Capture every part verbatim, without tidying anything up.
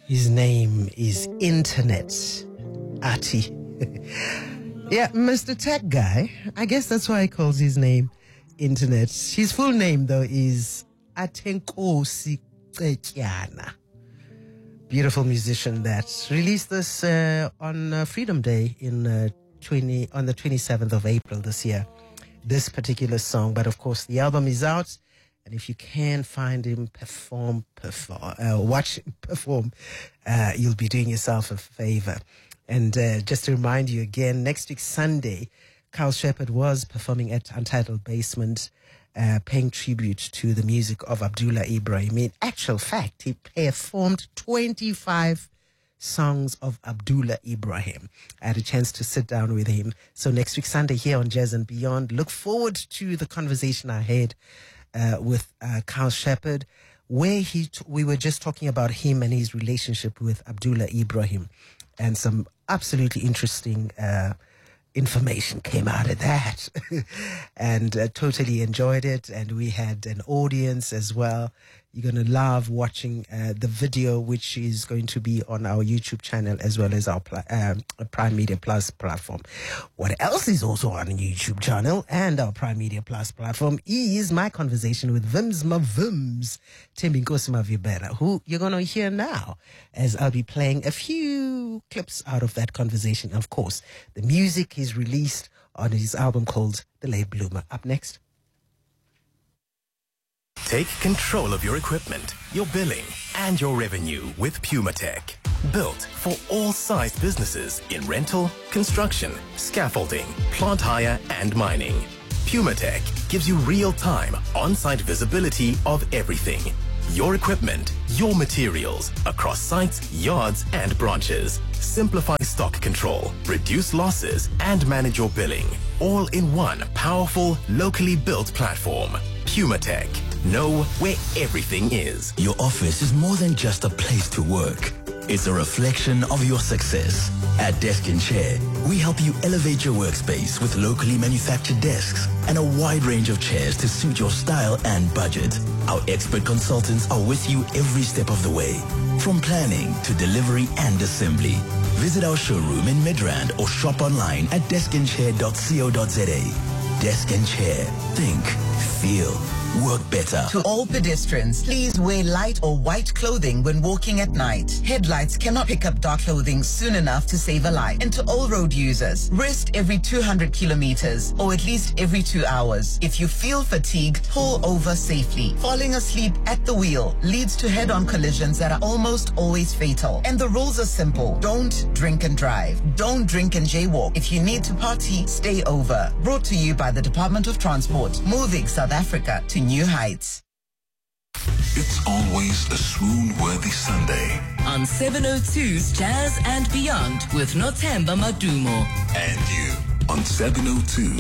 His name is Internet Ati. Yeah, Mister Tech Guy. I guess that's why he calls his name Internet. His full name, though, is Atenkosi Cetyana. Beautiful musician that released this uh, on uh, Freedom Day in uh, twenty on the twenty-seventh of April this year. This particular song, but of course the album is out, and if you can find him perform, perform, uh, watch him perform, uh, you'll be doing yourself a favor. And uh, just to remind you again, next week Sunday, Carl Shepard was performing at Untitled Basement, uh, paying tribute to the music of Abdullah Ibrahim. In actual fact, he performed twenty-five songs of Abdullah Ibrahim. I had a chance to sit down with him. So next week Sunday here on Jazz and Beyond, look forward to the conversation I had uh, with uh, Carl Shepard, where he t- we were just talking about him and his relationship with Abdullah Ibrahim, and some absolutely interesting uh, information came out of that. And uh, totally enjoyed it. And we had an audience as well. You're going to love watching uh, the video, which is going to be on our YouTube channel as well as our pl- um, Prime Media Plus platform. What else is also on the YouTube channel and our Prime Media Plus platform is my conversation with Vims Mavims, Thembinkosi Mavibera, who you're going to hear now, as I'll be playing a few clips out of that conversation. Of course, the music is released on his album called The Late Bloomer. Up next. Take control of your equipment, your billing, and your revenue with PumaTech. Built for all sized businesses in rental, construction, scaffolding, plant hire, and mining. PumaTech gives you real-time, on-site visibility of everything. Your equipment, your materials, across sites, yards, and branches. Simplify stock control, reduce losses, and manage your billing. All in one powerful, locally built platform. PumaTech. Know where everything is. Your office is more than just a place to work. It's a reflection of your success. At Desk and Chair, we help you elevate your workspace with locally manufactured desks and a wide range of chairs to suit your style and budget. Our expert consultants are with you every step of the way, from planning to delivery and assembly. Visit our showroom in Midrand or shop online at desk and chair dot co dot za. Desk and Chair. Think, feel, work better. To all pedestrians, please wear light or white clothing when walking at night. Headlights cannot pick up dark clothing soon enough to save a life. And to all road users, rest every two hundred kilometers or at least every two hours. If you feel fatigued, pull over safely. Falling asleep at the wheel leads to head-on collisions that are almost always fatal. And the rules are simple. Don't drink and drive. Don't drink and jaywalk. If you need to party, stay over. Brought to you by the Department of Transport, moving South Africa to new heights. It's always a swoon-worthy Sunday. On seven oh two's Jazz and Beyond with Nothemba Madumo. And you on seven oh two.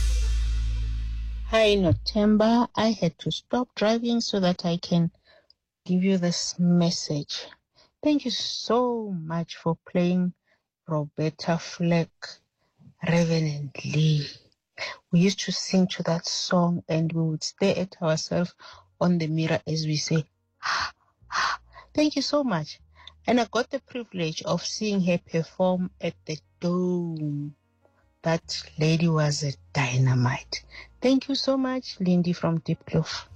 Hi, Nothemba. I had to stop driving so that I can give you this message. Thank you so much for playing Roberta Fleck, Reverend Lee. We used to sing to that song and we would stare at ourselves on the mirror as we say, ah, ah. Thank you so much. And I got the privilege of seeing her perform at the Dome. That lady was a dynamite. Thank you so much, Lindy from Deep Kloof.